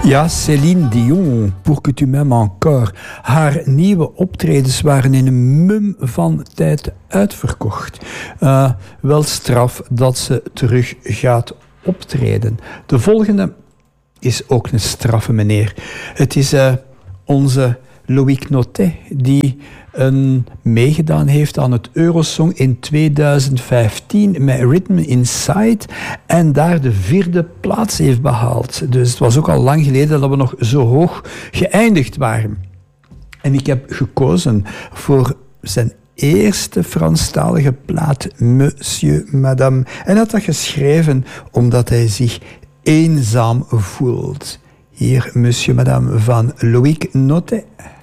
Ja, Céline Dion, Pour que tu m'aimes encore. Haar nieuwe optredens waren in een mum van tijd uitverkocht. Wel straf dat ze terug gaat optreden. De volgende is ook een straffe meneer. Het is onze Loïc Notet die meegedaan heeft aan het Eurosong in 2015 met Rhythm Inside en daar de 4e plaats heeft behaald. Dus het was ook al lang geleden dat we nog zo hoog geëindigd waren. En ik heb gekozen voor zijn eerste Franstalige plaat, Monsieur, Madame. En had dat geschreven omdat hij zich eenzaam voelt. Hier, Monsieur, Madame van Loïc Notet.